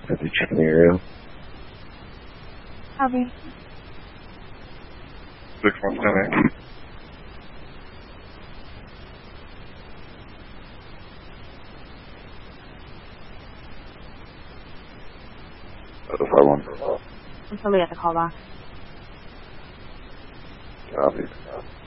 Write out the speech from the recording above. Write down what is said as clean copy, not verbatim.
Have you checked the area? Copy. 617. One. Somebody at the call box. Copy.